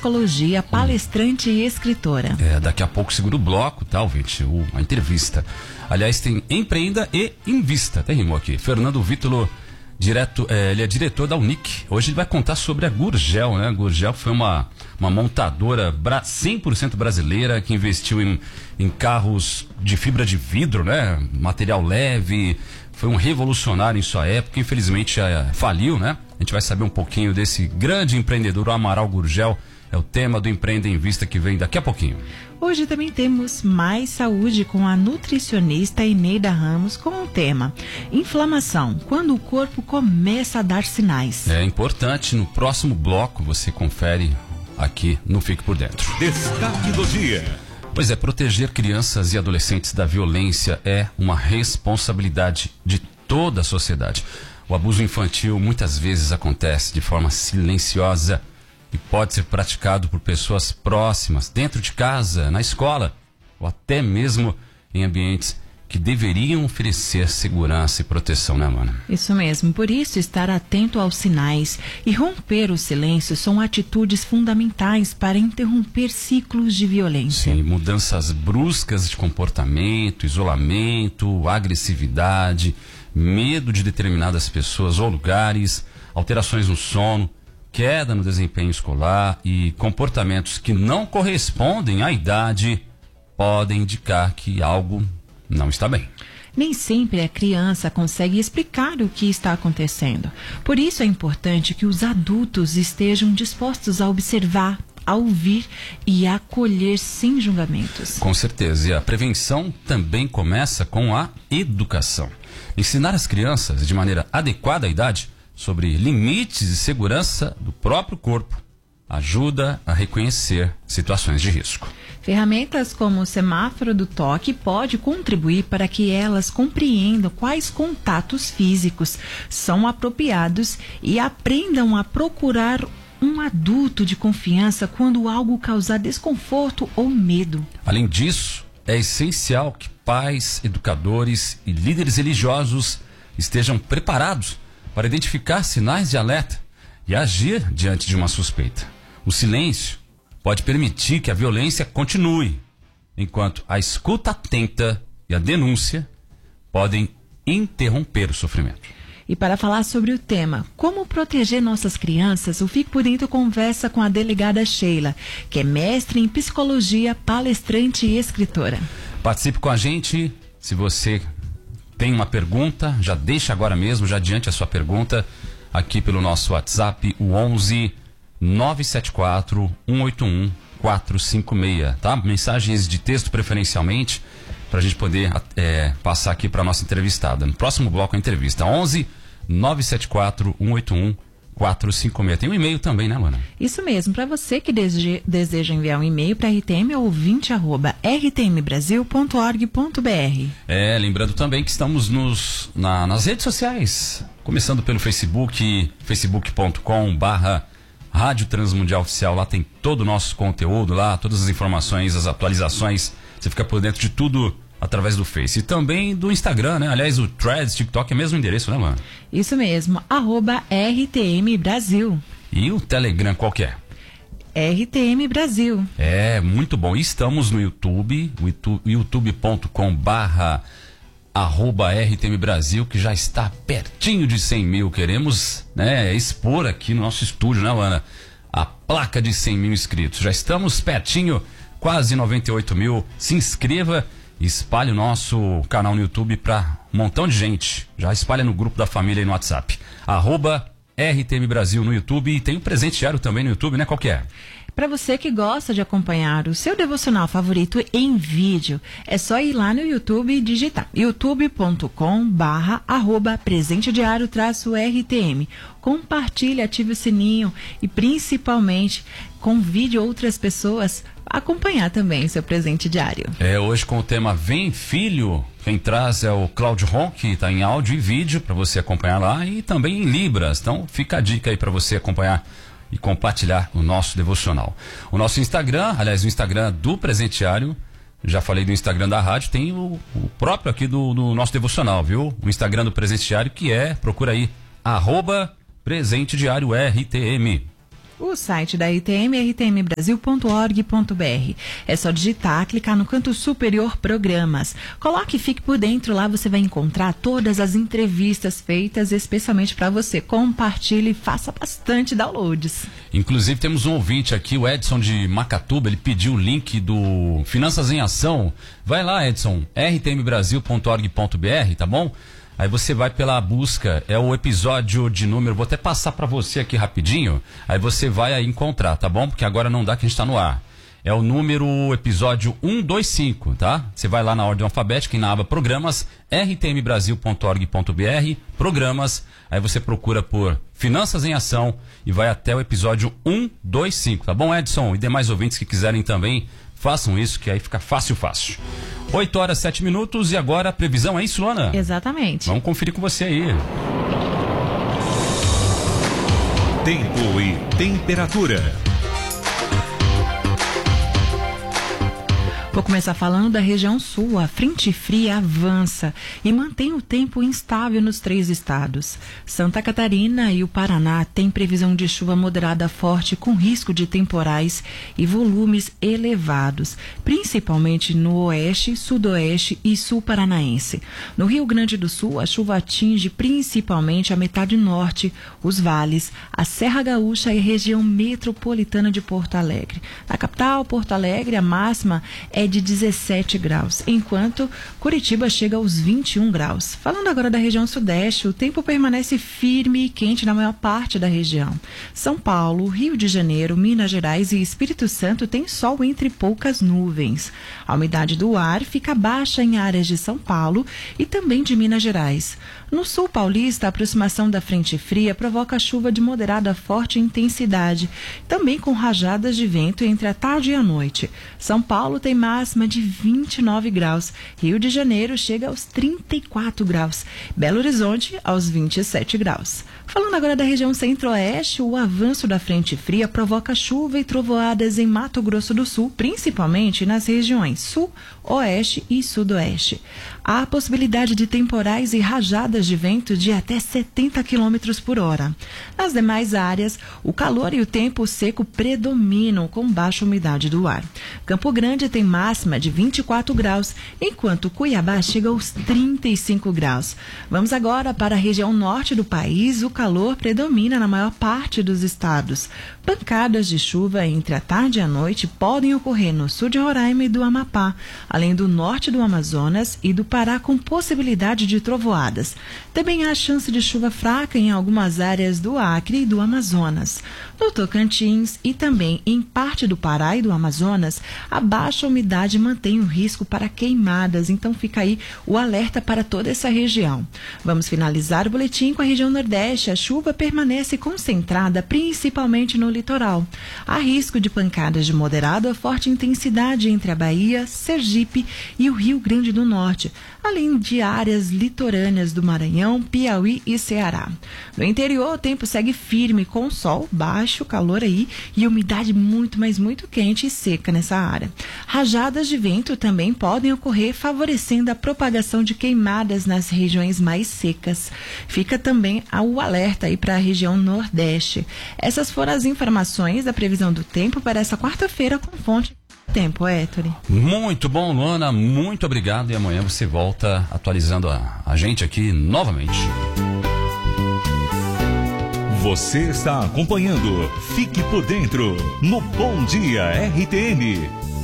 psicologia, palestrante e escritora. Daqui a pouco, segundo bloco, tá, ouvinte? A entrevista. Aliás, tem Empreenda e Invista. Até rimou aqui. Fernando Vítulo, ele é diretor da Unic. Hoje ele vai contar sobre a Gurgel, né? A Gurgel foi uma montadora 100% brasileira que investiu em carros de fibra de vidro, né? Material leve. Foi um revolucionário em sua época. Infelizmente faliu, né? A gente vai saber um pouquinho desse grande empreendedor, o Amaral Gurgel. É o tema do Empreenda em Vista que vem daqui a pouquinho. Hoje também temos Mais Saúde com a nutricionista Eneida Ramos com o tema Inflamação, quando o corpo começa a dar sinais. É importante, no próximo bloco você confere aqui no Fique por Dentro. Destaque do dia. Pois é, proteger crianças e adolescentes da violência é uma responsabilidade de toda a sociedade. O abuso infantil muitas vezes acontece de forma silenciosa e pode ser praticado por pessoas próximas, dentro de casa, na escola, ou até mesmo em ambientes que deveriam oferecer segurança e proteção, né, Luana? Isso mesmo. Por isso, estar atento aos sinais e romper o silêncio são atitudes fundamentais para interromper ciclos de violência. Sim, mudanças bruscas de comportamento, isolamento, agressividade, medo de determinadas pessoas ou lugares, alterações no sono, queda no desempenho escolar e comportamentos que não correspondem à idade podem indicar que algo não está bem. Nem sempre a criança consegue explicar o que está acontecendo. Por isso é importante que os adultos estejam dispostos a observar, a ouvir e a acolher sem julgamentos. Com certeza. E a prevenção também começa com a educação. Ensinar as crianças de maneira adequada à idade sobre limites e segurança do próprio corpo ajuda a reconhecer situações de risco. Ferramentas como o semáforo do toque pode contribuir para que elas compreendam quais contatos físicos são apropriados e aprendam a procurar um adulto de confiança quando algo causar desconforto ou medo. Além disso, é essencial que pais, educadores e líderes religiosos estejam preparados para identificar sinais de alerta e agir diante de uma suspeita. O silêncio pode permitir que a violência continue, enquanto a escuta atenta e a denúncia podem interromper o sofrimento. E para falar sobre o tema, como proteger nossas crianças, o Fique por Dentro conversa com a delegada Sheila, que é mestre em psicologia, palestrante e escritora. Participe com a gente. Se você tem uma pergunta, já deixa agora mesmo, já adiante a sua pergunta aqui pelo nosso WhatsApp, o 11 974 181 456, tá? Mensagens de texto preferencialmente, para a gente poder passar aqui para nossa entrevistada. No próximo bloco a entrevista, 11 974 181 456. Tem um e-mail também, né, Luana? Isso mesmo. Para você que deseja enviar um e-mail para rtm@rtmbrasil.org.br. Lembrando também que estamos nas redes sociais, começando pelo Facebook, facebook.com/Rádio Transmundial Oficial. Lá tem todo o nosso conteúdo, lá todas as informações, as atualizações. Você fica por dentro de tudo através do Face. E também do Instagram, né? Aliás, o Threads, TikTok é o mesmo endereço, né, Luana? Isso mesmo, @RTM Brasil. E o Telegram qual que é? RTM Brasil. Muito bom. E estamos no YouTube, youtube.com/RTM Brasil, que já está pertinho de 100 mil. Queremos, expor aqui no nosso estúdio, né, Luana? A placa de 100 mil inscritos. Já estamos pertinho, quase 98 mil. Se inscreva e espalhe o nosso canal no YouTube para um montão de gente. Já espalha no grupo da família e no WhatsApp. @RTM Brasil no YouTube. E tem um presente diário também no YouTube, né? Qual que é? Para você que gosta de acompanhar o seu devocional favorito em vídeo, é só ir lá no YouTube e digitar youtube.com/presentediário-RTM. Compartilhe, ative o sininho e principalmente convide outras pessoas a acompanhar também o seu presente diário. Hoje com o tema Vem Filho, quem traz é o Cláudio Ron, que está em áudio e vídeo para você acompanhar lá, e também em Libras. Então fica a dica aí para você acompanhar e compartilhar o nosso devocional. O nosso Instagram, aliás, o Instagram do Presente Diário, já falei do Instagram da rádio, tem o próprio aqui do nosso devocional, viu? O Instagram do Presente Diário, que procura aí, @Presente Diário RTM. O site da RTM é rtmbrasil.org.br. É só digitar, clicar no canto superior Programas. Coloque e fique por dentro, lá você vai encontrar todas as entrevistas feitas especialmente para você. Compartilhe e faça bastante downloads. Inclusive temos um ouvinte aqui, o Edson de Macatuba, ele pediu o link do Finanças em Ação. Vai lá, Edson, rtmbrasil.org.br, tá bom? Aí você vai pela busca, é o episódio de número, vou até passar para você aqui rapidinho, aí você vai aí encontrar, tá bom? Porque agora não dá que a gente tá no ar. É o número, episódio 125, tá? Você vai lá na ordem alfabética e na aba Programas, rtmbrasil.org.br, Programas, aí você procura por Finanças em Ação e vai até o episódio 125, tá bom, Edson? E demais ouvintes que quiserem também, façam isso, que aí fica fácil. 8 horas, 7 minutos e agora a previsão, é isso, Luana? Exatamente. Vamos conferir com você aí. Tempo e temperatura. Vou começar falando da região sul. A frente fria avança e mantém o tempo instável nos 3 estados. Santa Catarina e o Paraná têm previsão de chuva moderada forte com risco de temporais e volumes elevados, principalmente no oeste, sudoeste e sul paranaense. No Rio Grande do Sul, a chuva atinge principalmente a metade norte, os vales, a Serra Gaúcha e a região metropolitana de Porto Alegre. Na capital, Porto Alegre, a máxima é de 17 graus, enquanto Curitiba chega aos 21 graus. Falando agora da região sudeste, o tempo permanece firme e quente na maior parte da região. São Paulo, Rio de Janeiro, Minas Gerais e Espírito Santo tem sol entre poucas nuvens. A umidade do ar fica baixa em áreas de São Paulo e também de Minas Gerais. No sul paulista, a aproximação da frente fria provoca chuva de moderada a forte intensidade, também com rajadas de vento entre a tarde e a noite. São Paulo tem máxima de 29 graus. Rio de Janeiro chega aos 34 graus. Belo Horizonte aos 27 graus. Falando agora da região centro-oeste, o avanço da frente fria provoca chuva e trovoadas em Mato Grosso do Sul, principalmente nas regiões sul, oeste e sudoeste. Há possibilidade de temporais e rajadas de vento de até 70 km por hora. Nas demais áreas, o calor e o tempo seco predominam com baixa umidade do ar. Campo Grande tem máxima de 24 graus, enquanto Cuiabá chega aos 35 graus. Vamos agora para a região norte do país. O calor predomina na maior parte dos estados. Pancadas de chuva entre a tarde e a noite podem ocorrer no sul de Roraima e do Amapá, além do norte do Amazonas e do Pará, com possibilidade de trovoadas. Também há chance de chuva fraca em algumas áreas do Acre e do Amazonas. No Tocantins e também em parte do Pará e do Amazonas, a baixa umidade mantém o risco para queimadas, então fica aí o alerta para toda essa região. Vamos finalizar o boletim com a região nordeste. A chuva permanece concentrada principalmente no litoral. Há risco de pancadas de moderada a forte intensidade entre a Bahia, Sergipe e o Rio Grande do Norte, além de áreas litorâneas do Maranhão, Piauí e Ceará. No interior, o tempo segue firme, com sol, baixo calor aí e umidade muito, mas muito quente e seca nessa área. Rajadas de vento também podem ocorrer, favorecendo a propagação de queimadas nas regiões mais secas. Fica também o alerta aí para a região nordeste. Essas foram as informações da previsão do tempo para essa quarta-feira com fonte tempo, Héctor. Muito bom, Luana, muito obrigado e amanhã você volta atualizando a gente aqui novamente. Você está acompanhando Fique por Dentro no Bom Dia RTM.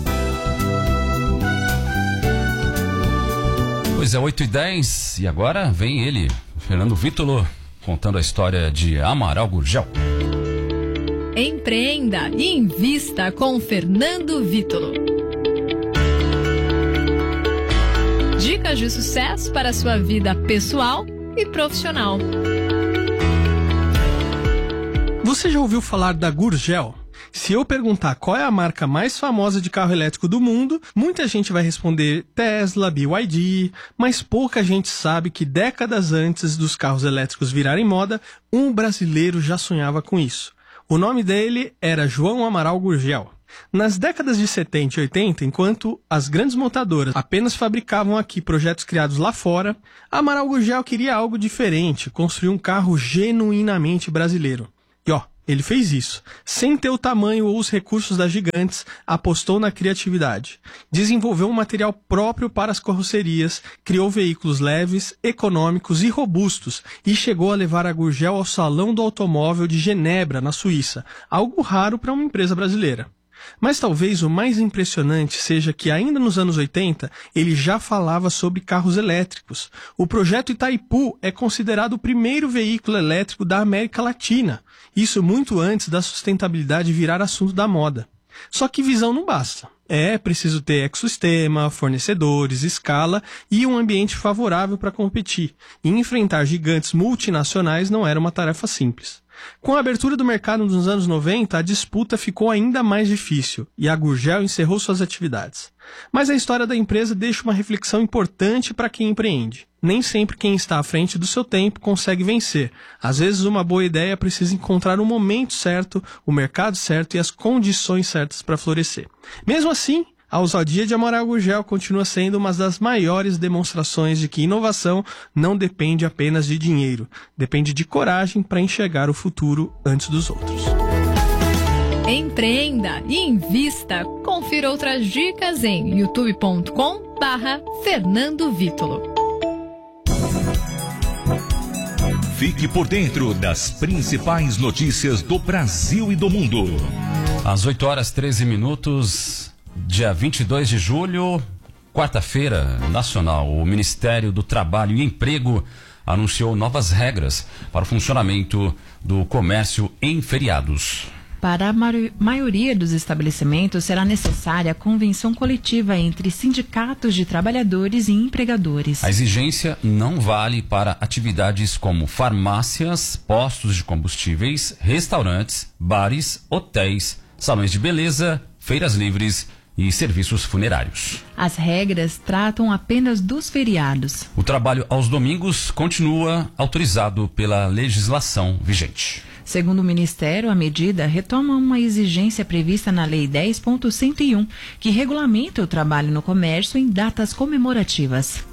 Pois é, 8h10 e agora vem ele, Fernando Vítolo, contando a história de Amaral Gurgel. Empreenda e invista com Fernando Vítolo. Dicas de sucesso para a sua vida pessoal e profissional. Você já ouviu falar da Gurgel? Se eu perguntar qual é a marca mais famosa de carro elétrico do mundo, muita gente vai responder Tesla, BYD, mas pouca gente sabe que décadas antes dos carros elétricos virarem moda, um brasileiro já sonhava com isso. O nome dele era João Amaral Gurgel. Nas décadas de 70 e 80, enquanto as grandes montadoras apenas fabricavam aqui projetos criados lá fora, Amaral Gurgel queria algo diferente, construir um carro genuinamente brasileiro. E Ele fez isso. Sem ter o tamanho ou os recursos das gigantes, apostou na criatividade. Desenvolveu um material próprio para as carrocerias, criou veículos leves, econômicos e robustos e chegou a levar a Gurgel ao Salão do Automóvel de Genebra, na Suíça, algo raro para uma empresa brasileira. Mas talvez o mais impressionante seja que ainda nos anos 80 ele já falava sobre carros elétricos. O projeto Itaipu é considerado o primeiro veículo elétrico da América Latina. Isso muito antes da sustentabilidade virar assunto da moda. Só que visão não basta. É preciso ter ecossistema, fornecedores, escala e um ambiente favorável para competir. E enfrentar gigantes multinacionais não era uma tarefa simples. Com a abertura do mercado nos anos 90, a disputa ficou ainda mais difícil e a Gurgel encerrou suas atividades. Mas a história da empresa deixa uma reflexão importante para quem empreende. Nem sempre quem está à frente do seu tempo consegue vencer. Às vezes uma boa ideia precisa encontrar o momento certo, o mercado certo e as condições certas para florescer. Mesmo assim, a ousadia de Amaral Gurgel continua sendo uma das maiores demonstrações de que inovação não depende apenas de dinheiro, depende de coragem para enxergar o futuro antes dos outros. Empreenda e invista. Confira outras dicas em youtube.com/Fernando Vítolo. Fique por dentro das principais notícias do Brasil e do mundo. Às 8h13, dia 22 de julho, quarta-feira nacional, o Ministério do Trabalho e Emprego anunciou novas regras para o funcionamento do comércio em feriados. Para a maioria dos estabelecimentos, será necessária a convenção coletiva entre sindicatos de trabalhadores e empregadores. A exigência não vale para atividades como farmácias, postos de combustíveis, restaurantes, bares, hotéis, salões de beleza, feiras livres e serviços funerários. As regras tratam apenas dos feriados. O trabalho aos domingos continua autorizado pela legislação vigente. Segundo o Ministério, a medida retoma uma exigência prevista na Lei 10.101, que regulamenta o trabalho no comércio em datas comemorativas.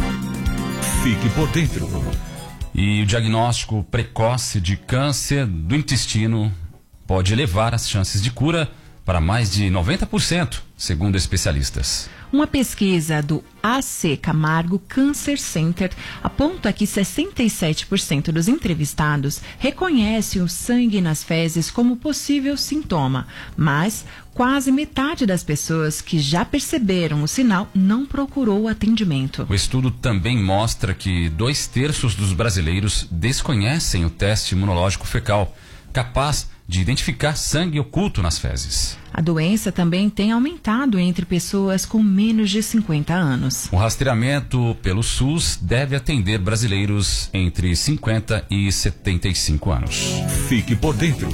Fique por dentro. E o diagnóstico precoce de câncer do intestino pode elevar as chances de cura para mais de 90%, segundo especialistas. Uma pesquisa do AC Camargo Cancer Center aponta que 67% dos entrevistados reconhecem o sangue nas fezes como possível sintoma, mas quase metade das pessoas que já perceberam o sinal não procurou atendimento. O estudo também mostra que 2/3 dos brasileiros desconhecem o teste imunológico fecal, capaz de identificar sangue oculto nas fezes. A doença também tem aumentado entre pessoas com menos de 50 anos. O rastreamento pelo SUS deve atender brasileiros entre 50 e 75 anos. Fique por dentro.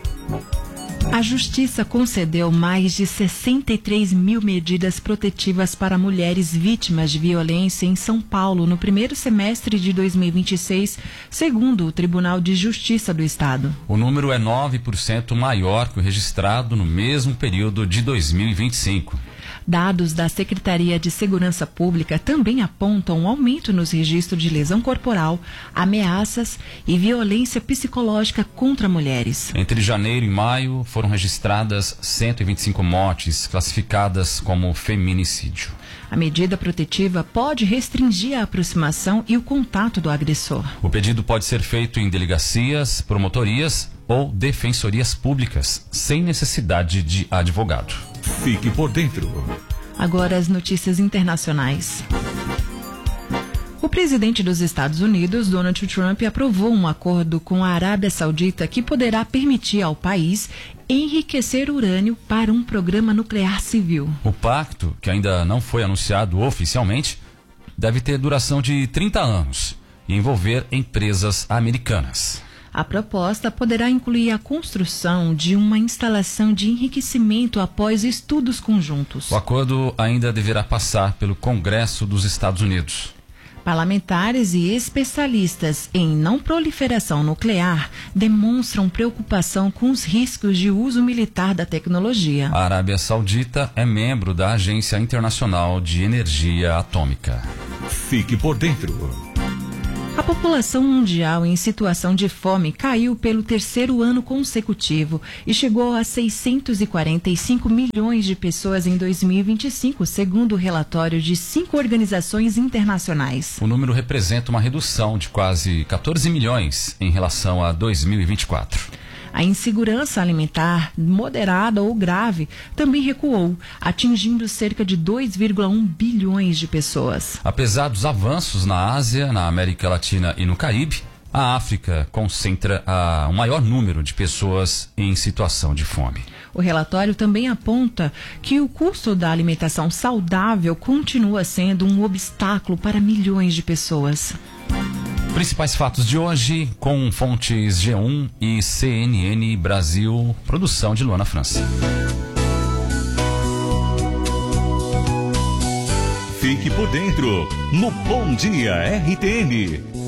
A Justiça concedeu mais de 63 mil medidas protetivas para mulheres vítimas de violência em São Paulo no primeiro semestre de 2026, segundo o Tribunal de Justiça do Estado. O número é 9% maior que o registrado no mesmo período de 2025. Dados da Secretaria de Segurança Pública também apontam um aumento nos registros de lesão corporal, ameaças e violência psicológica contra mulheres. Entre janeiro e maio foram registradas 125 mortes classificadas como feminicídio. A medida protetiva pode restringir a aproximação e o contato do agressor. O pedido pode ser feito em delegacias, promotorias ou defensorias públicas, sem necessidade de advogado. Fique por dentro. Agora as notícias internacionais. O presidente dos Estados Unidos, Donald Trump, aprovou um acordo com a Arábia Saudita que poderá permitir ao país enriquecer urânio para um programa nuclear civil. O pacto, que ainda não foi anunciado oficialmente, deve ter duração de 30 anos e envolver empresas americanas. A proposta poderá incluir a construção de uma instalação de enriquecimento após estudos conjuntos. O acordo ainda deverá passar pelo Congresso dos Estados Unidos. Parlamentares e especialistas em não proliferação nuclear demonstram preocupação com os riscos de uso militar da tecnologia. A Arábia Saudita é membro da Agência Internacional de Energia Atômica. Fique por dentro. A população mundial em situação de fome caiu pelo terceiro ano consecutivo e chegou a 645 milhões de pessoas em 2025, segundo o relatório de 5 organizações internacionais. O número representa uma redução de quase 14 milhões em relação a 2024. A insegurança alimentar, moderada ou grave, também recuou, atingindo cerca de 2,1 bilhões de pessoas. Apesar dos avanços na Ásia, na América Latina e no Caribe, a África concentra o maior número de pessoas em situação de fome. O relatório também aponta que o custo da alimentação saudável continua sendo um obstáculo para milhões de pessoas. Principais fatos de hoje com fontes G1 e CNN Brasil, produção de Luana França. Fique por dentro no Bom Dia RTN.